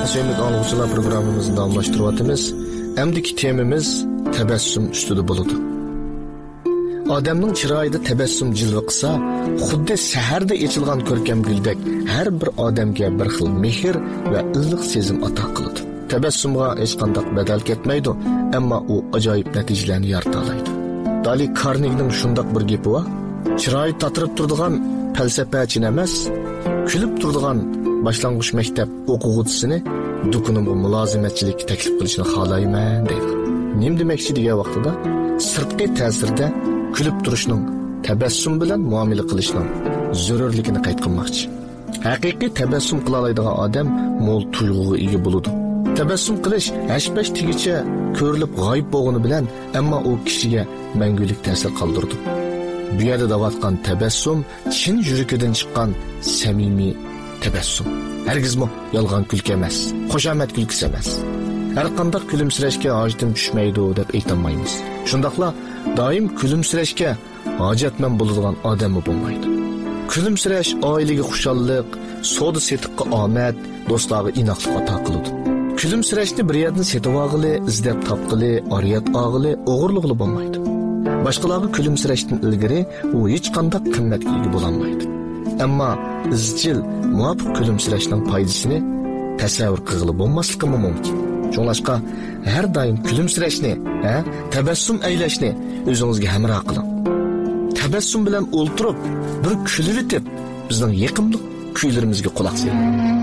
Sevgili anlıqçılar programımızı davamlaştırıyatımız. Əmdiki temimiz təbəssüm üstüdə buludu. Adamның çırayında təbəssüm cilvə qısa, xuddi səhərdə açılğan görkəm güldək hər bir adamga bir xil mehr və iliq sezim ata qılıdı. Təbəssümğa heç qandaq bədəl ketməydi, amma o ajoyib nəticələrini yarata alaydı. Dali Karneginin şundaq bir gepi var. Çırayı tatırıb turduğan fəlsəfəçin emas, külüb turduğan başlanğıç məktəb oquvcısını dukunumğa mülazimetçilik təklif qilishini xalayman deydi. Nim deməkçi degan vaqtida sirtqi ta'sirda kulib turishning, tabassum bilan muomala qilishning zarurligini qayd qilmoqchi. Haqiqiy tabassum qila oladigan odam mo'l tuyg'uga ega bo'ladi. Tabassum qilish hashpash tigicha ko'rilib g'oyib bo'lgani bilan, ammo u kishiga mangulik ta'sir qoldirdi. Bu yerda davatgan tabassum chin yuragidan chiqqan samimiy tabassum. Hargizmi yolg'on kulki emas, qo'shamat kulkisi emas. Her qandaq gülümsirashga hojatim tushmaydi deb aytolmaymiz. Shundaqla doim gülümsirashga hojatman bo'ladigan odami bo'lmaydi. Gülümsirash oilaga xushallik, savdo setiqqa omad, do'stlarga inoqlik ato qiladi. Gülümsirashni bir yerdan setib olg'ili, izlab topqili, oriyat olg'ili, o'g'irliqli bo'lmaydi. Boshqalarga gülümsirashdan ilgari u hech qanday qimmatga ega bo'lolmaydi. Ammo izchil, muvofiq gülümsirashning foydasini tasavvur qilg'ili bo'lmasligi mumkin. Şoňlaşqa her daim gülümsirashni, tabassum aylashni o'zingizga hamroh qiling. Tabassum bilan o'ltirib, bir kulib etib, bizning yiqimli kuylarimizga quloq soling.